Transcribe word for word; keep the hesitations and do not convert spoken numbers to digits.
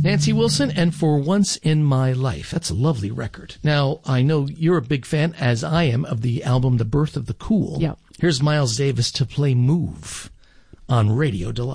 Nancy Wilson and For Once in My Life. That's a lovely record. Now, I know you're a big fan, as I am, of the album The Birth of the Cool. Yeah. Here's Miles Davis to play Move on Radio Deluxe.